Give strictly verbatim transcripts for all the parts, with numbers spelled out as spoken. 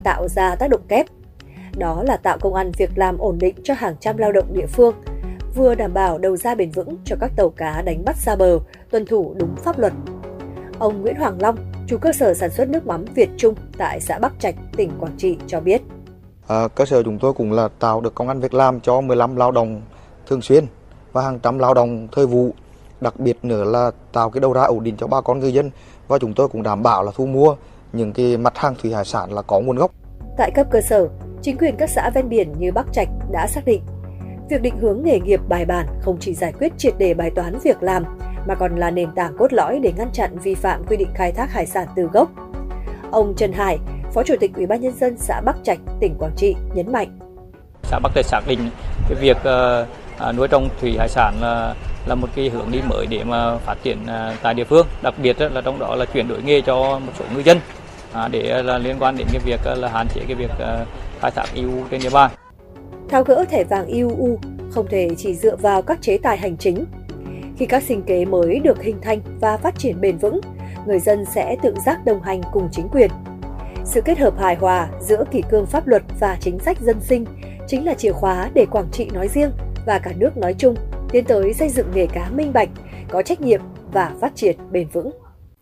tạo ra tác động kép. Đó là tạo công ăn việc làm ổn định cho hàng trăm lao động địa phương, vừa đảm bảo đầu ra bền vững cho các tàu cá đánh bắt xa bờ, tuân thủ đúng pháp luật. Ông Nguyễn Hoàng Long, chủ cơ sở sản xuất nước mắm Việt Trung tại xã Bắc Trạch, tỉnh Quảng Trị cho biết. À, cơ sở chúng tôi cũng là tạo được công ăn việc làm cho mười lăm lao động thường xuyên và hàng trăm lao động thời vụ. Đặc biệt nữa là tạo cái đầu ra ổn định cho bà con ngư dân, và chúng tôi cũng đảm bảo là thu mua những cái mặt hàng thủy hải sản là có nguồn gốc. Tại cấp cơ sở, chính quyền các xã ven biển như Bắc Trạch đã xác định việc định hướng nghề nghiệp bài bản không chỉ giải quyết triệt để bài toán việc làm mà còn là nền tảng cốt lõi để ngăn chặn vi phạm quy định khai thác hải sản từ gốc. Ông Trần Hải, Phó Chủ tịch Ủy ban Nhân dân xã Bắc Trạch, tỉnh Quảng Trị nhấn mạnh. Xã Bắc Trạch xác định cái việc uh, nuôi trồng thủy hải sản là, là một cái hướng đi mới để mà phát triển uh, tại địa phương. Đặc biệt uh, là trong đó là chuyển đổi nghề cho một số ngư dân uh, để uh, là liên quan đến cái việc uh, là hạn chế cái việc uh, khai thác i u trên địa bàn. Tháo gỡ thẻ vàng i u u không thể chỉ dựa vào các chế tài hành chính. Khi các sinh kế mới được hình thành và phát triển bền vững, người dân sẽ tự giác đồng hành cùng chính quyền. Sự kết hợp hài hòa giữa kỷ cương pháp luật và chính sách dân sinh chính là chìa khóa để Quảng Trị nói riêng và cả nước nói chung tiến tới xây dựng nghề cá minh bạch, có trách nhiệm và phát triển bền vững.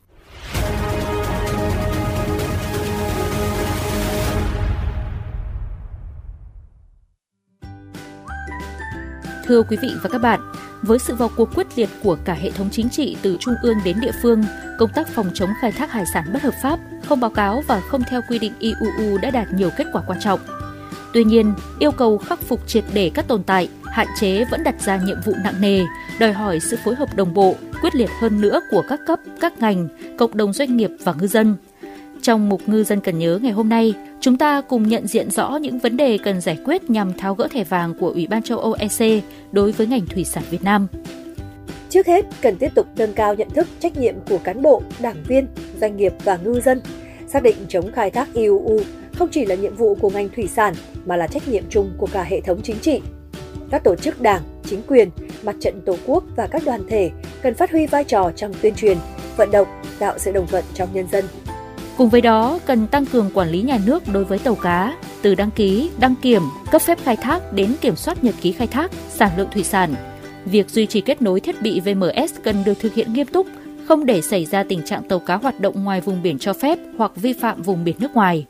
Thưa quý vị và các bạn, với sự vào cuộc quyết liệt của cả hệ thống chính trị từ trung ương đến địa phương, công tác phòng chống khai thác hải sản bất hợp pháp, không báo cáo và không theo quy định i u u đã đạt nhiều kết quả quan trọng. Tuy nhiên, yêu cầu khắc phục triệt để các tồn tại, hạn chế vẫn đặt ra nhiệm vụ nặng nề, đòi hỏi sự phối hợp đồng bộ, quyết liệt hơn nữa của các cấp, các ngành, cộng đồng doanh nghiệp và ngư dân. Trong mục Ngư dân cần nhớ ngày hôm nay, chúng ta cùng nhận diện rõ những vấn đề cần giải quyết nhằm tháo gỡ thẻ vàng của Ủy ban châu Âu e xê đối với ngành thủy sản Việt Nam. Trước hết, cần tiếp tục nâng cao nhận thức trách nhiệm của cán bộ, đảng viên, doanh nghiệp và ngư dân, xác định chống khai thác i u u không chỉ là nhiệm vụ của ngành thủy sản mà là trách nhiệm chung của cả hệ thống chính trị. Các tổ chức đảng, chính quyền, mặt trận tổ quốc và các đoàn thể cần phát huy vai trò trong tuyên truyền, vận động, tạo sự đồng thuận trong nhân dân. Cùng với đó, cần tăng cường quản lý nhà nước đối với tàu cá, từ đăng ký, đăng kiểm, cấp phép khai thác đến kiểm soát nhật ký khai thác, sản lượng thủy sản. Việc duy trì kết nối thiết bị vê em ét cần được thực hiện nghiêm túc, không để xảy ra tình trạng tàu cá hoạt động ngoài vùng biển cho phép hoặc vi phạm vùng biển nước ngoài.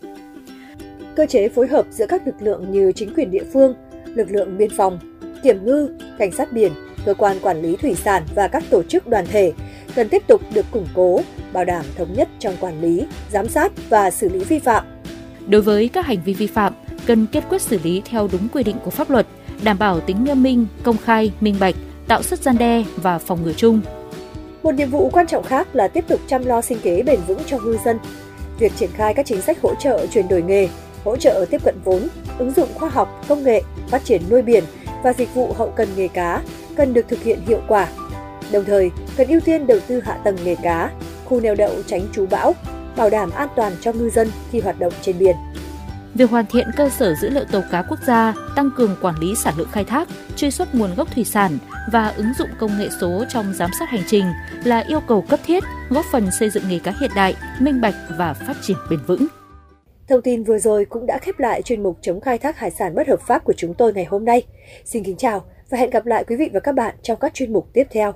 Cơ chế phối hợp giữa các lực lượng như chính quyền địa phương, lực lượng biên phòng, kiểm ngư, cảnh sát biển, cơ quan quản lý thủy sản và các tổ chức đoàn thể cần tiếp tục được củng cố, bảo đảm thống nhất trong quản lý, giám sát và xử lý vi phạm. Đối với các hành vi vi phạm, cần kiên quyết xử lý theo đúng quy định của pháp luật, đảm bảo tính nghiêm minh, công khai, minh bạch, tạo sức răn đe và phòng ngừa chung. Một nhiệm vụ quan trọng khác là tiếp tục chăm lo sinh kế bền vững cho ngư dân. Việc triển khai các chính sách hỗ trợ chuyển đổi nghề, hỗ trợ tiếp cận vốn, ứng dụng khoa học, công nghệ, phát triển nuôi biển và dịch vụ hậu cần nghề cá cần được thực hiện hiệu quả. Đồng thời, cần ưu tiên đầu tư hạ tầng nghề cá, khu neo đậu tránh trú bão, bảo đảm an toàn cho ngư dân khi hoạt động trên biển. Việc hoàn thiện cơ sở dữ liệu tàu cá quốc gia, tăng cường quản lý sản lượng khai thác, truy xuất nguồn gốc thủy sản và ứng dụng công nghệ số trong giám sát hành trình là yêu cầu cấp thiết, góp phần xây dựng nghề cá hiện đại, minh bạch và phát triển bền vững. Thông tin vừa rồi cũng đã khép lại chuyên mục chống khai thác hải sản bất hợp pháp của chúng tôi ngày hôm nay. Xin kính chào và hẹn gặp lại quý vị và các bạn trong các chuyên mục tiếp theo.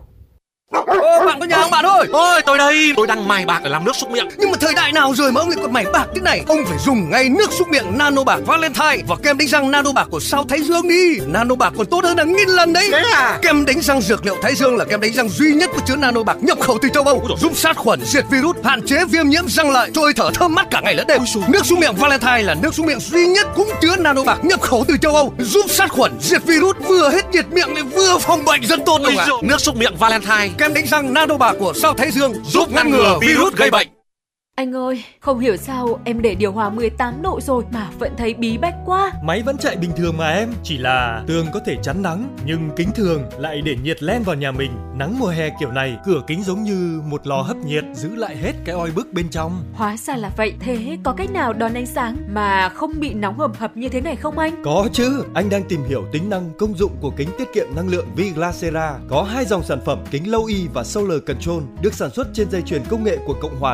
Ô, bạn có nhà không bạn ơi? Ôi, tôi đây, tôi đang mài bạc để làm nước súc miệng. Nhưng mà thời đại nào rồi mà ông lại còn mài bạc thế này? Ông phải dùng ngay nước súc miệng Nano Bạc Valentine và kem đánh răng Nano Bạc của Sao Thái Dương đi. Nano Bạc còn tốt hơn là nghìn lần đấy. Thế à? Kem đánh răng dược liệu Thái Dương là kem đánh răng duy nhất có chứa Nano Bạc nhập khẩu từ châu Âu, giúp sát khuẩn, diệt virus, hạn chế viêm nhiễm răng lợi, trôi thở thơm mát cả ngày lẫn đêm. Nước súc miệng Valentine là nước súc miệng duy nhất cũng chứa Nano Bạc nhập khẩu từ châu Âu, giúp sát khuẩn, diệt virus, vừa hết nhiệt miệng lại vừa phòng bệnh rất tốt luôn ạ. Nước súc miệng Valentine, kem đánh răng Nano Bạc của Sao Thái Dương giúp ngăn ngừa virus gây bệnh. Anh ơi, không hiểu sao em để điều hòa mười tám độ rồi mà vẫn thấy bí bách quá. Máy vẫn chạy bình thường mà em, chỉ là tường có thể chắn nắng, nhưng kính thường lại để nhiệt len vào nhà mình. Nắng mùa hè kiểu này, cửa kính giống như một lò hấp nhiệt, giữ lại hết cái oi bức bên trong. Hóa ra là vậy, thế có cách nào đón ánh sáng mà không bị nóng hầm hập như thế này không anh? Có chứ, anh đang tìm hiểu tính năng công dụng của kính tiết kiệm năng lượng Viglasera. Có hai dòng sản phẩm kính Low E và Solar Control được sản xuất trên dây chuyền công nghệ của Cộng hòa